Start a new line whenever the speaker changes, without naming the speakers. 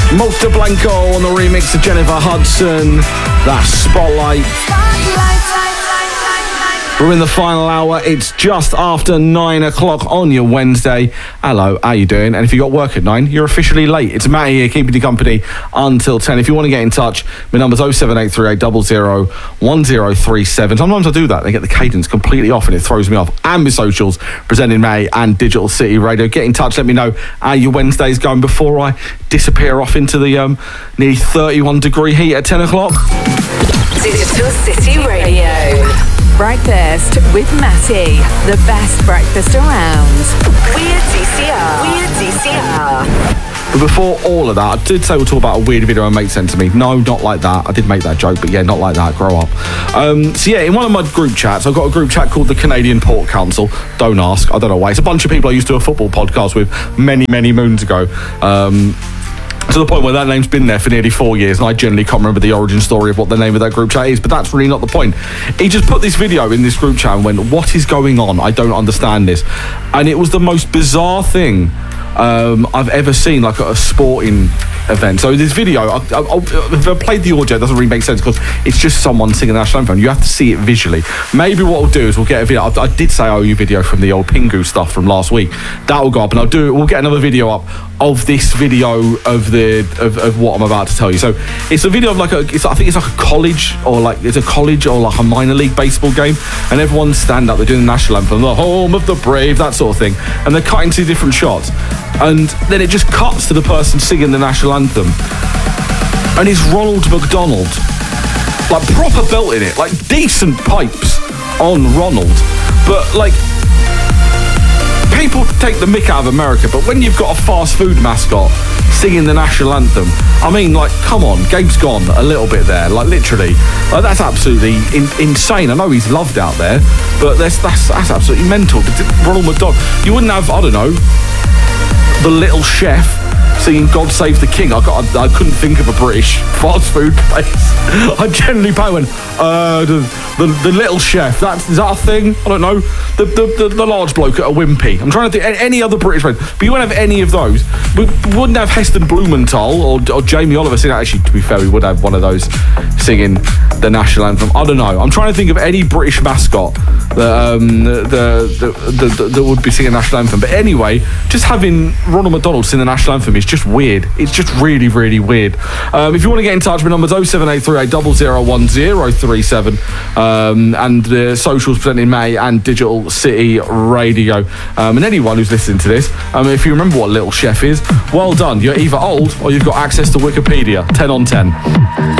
Malta Blanco on the remix of Jennifer Hudson. That's Spotlight. We're in the final hour. It's just after 9 o'clock on your Wednesday. Hello, how you doing? And if you got work at 9, you're officially late. It's Matty here, keeping you company until 10. If you want to get in touch, my number's 07838 001037. Sometimes I do that. They get the cadence completely off and it throws me off. And my socials, presenting May and Digital City Radio. Get in touch, let me know how your Wednesday's going before I disappear off into the nearly 31 degree heat at 10 o'clock.
Digital City Radio. Breakfast with Matty. The best breakfast around. Weird DCR.
But before all of that, I did say we'll talk about a weird video that makes sense to me. No, not like that. I did make that joke, but yeah, not like that. Grow up. So yeah, in one of my group chats, I've got a group chat called the Canadian Port Council. Don't ask. I don't know why. It's a bunch of people I used to do a football podcast with many, many moons ago. To the point where that name's been there for nearly 4 years, and I generally can't remember the origin story of what the name of that group chat is, but that's really not the point. He just put this video in this group chat and went, "What is going on? I don't understand this." And it was the most bizarre thing I've ever seen, like at a sporting event. So this video, if I played the audio, it doesn't really make sense because it's just someone singing the national anthem. You have to see it visually. Maybe what we'll do is we'll get a video. I did say I owe you video from the old Pingu stuff from last week. That will go up, and we'll get another video up of this video of what I'm about to tell you. So it's a video of I think it's like a college or like a minor league baseball game, and everyone stand up, they're doing the national anthem, the home of the brave, that sort of thing, and they're cutting to different shots, and then it just cuts to the person singing the national anthem, and it's Ronald McDonald, like proper belt in it, like decent pipes on Ronald, but like people take the mick out of America, but when you've got a fast food mascot singing the national anthem, I mean, like, come on, game's gone a little bit there, like literally, like that's absolutely insane. I know he's loved out there, but that's absolutely mental. Ronald McDonald, you wouldn't have, I don't know, the Little Chef singing God Save the King. I couldn't think of a British fast food place. I generally went, the Little Chef, is that a thing? I don't know. The large bloke at a Wimpy. I'm trying to think any other British place, but you wouldn't have any of those. We wouldn't have Heston Blumenthal or Jamie Oliver singing. Actually, to be fair, we would have one of those singing the national anthem. I don't know. I'm trying to think of any British mascot that would be singing the national anthem. But anyway, just having Ronald McDonald sing the national anthem is just weird. It's just really, really weird. If you want to get in touch, my number's 07838 001037, and the socials presenting May and Digital City Radio. And anyone who's listening to this, if you remember what Little Chef is, well done. You're either old or you've got access to Wikipedia. 10 on 10.